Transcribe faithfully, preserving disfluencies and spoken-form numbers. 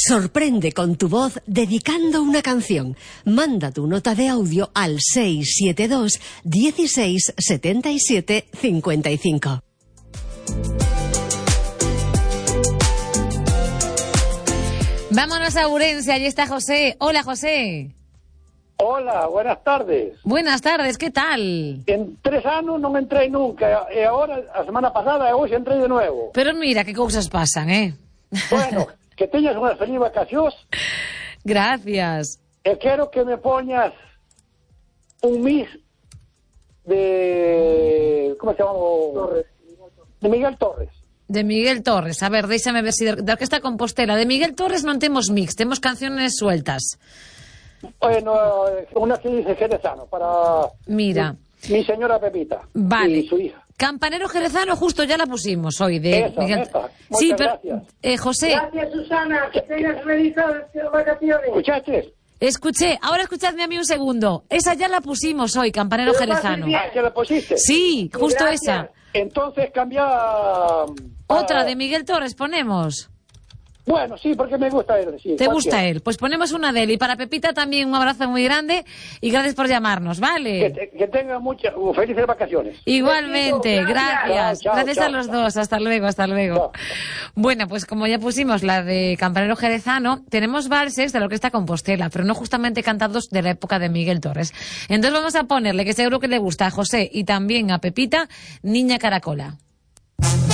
Sorprende con tu voz dedicando una canción. Manda tu nota de audio al seis siete dos, dieciséis, setenta y siete, cincuenta y cinco. Vámonos a Ourense, allí está José. Hola, José. Hola, buenas tardes. Buenas tardes, que tal? En tres anos non entrei nunca, e agora, a semana pasada, e hoxe entrei de nuevo. Pero mira, que cousas pasan, eh? Bueno, que teñas unhas feliz vacacións. Gracias. E quero que me poñas un mix de... como se chama? Torres. De Miguel Torres. De Miguel Torres, a ver, déixame ver si da Orquesta Compostela. De Miguel Torres non temos mix, temos canciones sueltas. Bueno, una que dice jerezano para... Mira. Mi, mi señora Pepita. Vale. Y su hija. Campanero jerezano justo ya la pusimos hoy. De esa, Miguel... esa. Sí, Muchas pero... gracias. Eh, José... Gracias, Susana, que tengas felices vacaciones. ¿Escuchaste? Escuché, ahora escuchadme a mí un segundo. Esa ya la pusimos hoy, Campanero Pero jerezano. Ah, ¿que la pusiste? Sí, justo Gracias. esa. Entonces cambia... a- Otra de Miguel Torres ponemos. Bueno, sí, porque me gusta él. Sí, ¿Te gusta cualquiera. él? Pues ponemos una de él. Y para Pepita también un abrazo muy grande y gracias por llamarnos, Que, ¿vale? te- que tengan muchas uh, felices vacaciones. Igualmente, Besito, gracias. gracias. Chao, Gracias chao, a los chao. dos. Hasta luego, hasta luego. Chao. Bueno, pues como ya pusimos la de Campanero jerezano, tenemos valses de la Orquesta Compostela, pero no justamente cantados de la época de Miguel Torres. Entonces vamos a ponerle, que seguro que le gusta a José y también a Pepita, Niña Caracola.